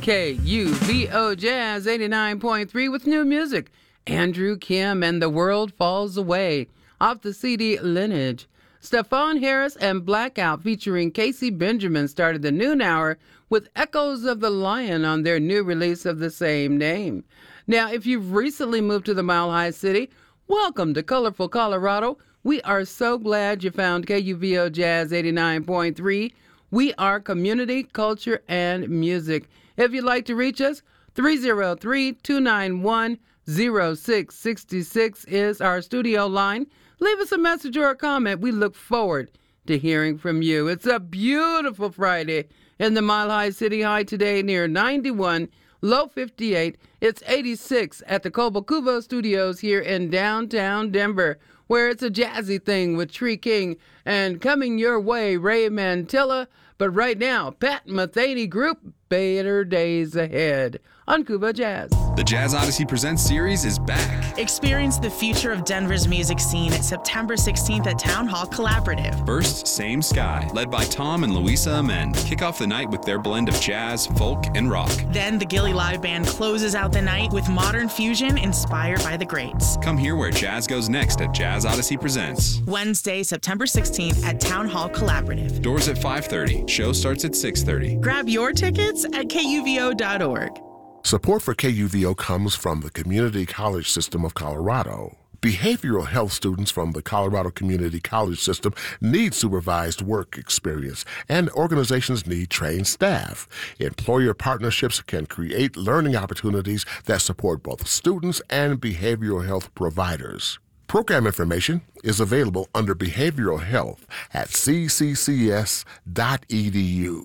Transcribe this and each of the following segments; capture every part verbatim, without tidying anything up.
K U V O Jazz eighty-nine point three with new music. Andrew Kim and The World Falls Away off the C D Lineage. Stephon Harris and Blackout featuring Casey Benjamin started the noon hour with Echoes of the Lion on their new release of the same name. Now, if you've recently moved to the Mile High City, welcome to colorful Colorado. We are so glad you found K U V O Jazz eighty-nine point three. We are community, culture, and music. If you'd like to reach us, three oh three, two nine one, oh six six six is our studio line. Leave us a message or a comment. We look forward to hearing from you. It's a beautiful Friday in the Mile High City High today, near ninety-one, low fifty-eight. It's eighty-six at the Cobo Cubo Studios here in downtown Denver, where it's a jazzy thing with Tree King and coming your way, Ray Mantilla. But right now, Pat Metheny Group, Better Days Ahead on Cuba Jazz. The Jazz Odyssey Presents series is back. Experience the future of Denver's music scene at September sixteenth at Town Hall Collaborative. First, Same Sky, led by Tom and Louisa Amend, kick off the night with their blend of jazz, folk, and rock. Then the Gilly Live Band closes out the night with modern fusion inspired by the greats. Come hear where jazz goes next at Jazz Odyssey Presents. Wednesday, September sixteenth at Town Hall Collaborative. Doors at five thirty. Show starts at six thirty. Grab your tickets at K U V O dot org. Support for K U V O comes from the Community College System of Colorado. Behavioral health students from the Colorado Community College System need supervised work experience, and organizations need trained staff. Employer partnerships can create learning opportunities that support both students and behavioral health providers. Program information is available under Behavioral Health at c c c s dot e d u.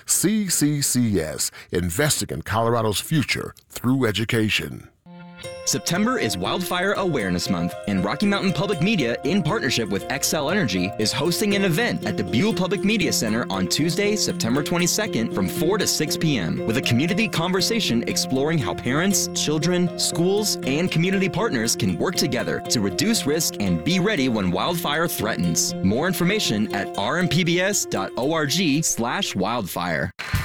C C C S, investing in Colorado's future through education. September is Wildfire Awareness Month, and Rocky Mountain Public Media, in partnership with Xcel Energy, is hosting an event at the Buell Public Media Center on Tuesday, September twenty-second from four to six p.m. with a community conversation exploring how parents, children, schools, and community partners can work together to reduce risk and be ready when wildfire threatens. More information at r m p b s dot org slash wildfire.